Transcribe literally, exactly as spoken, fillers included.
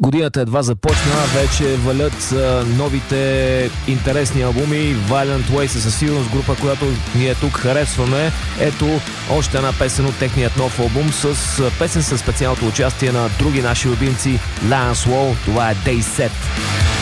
Годината едва започна, вече валят а, новите интересни албуми. Violent Ways е със сигурност група, която ние тук харесваме. Ето още една песен от техният нов албум с а, песен със специалното участие на други наши любимци, Lance Wall. Това е Day Set.